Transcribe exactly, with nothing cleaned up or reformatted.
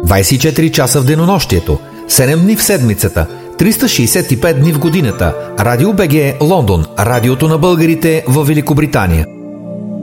двайсет и четири часа в денонощието, седем дни в седмицата, триста шейсет и пет дни в годината. Радио БГ Лондон, радиото на българите във Великобритания.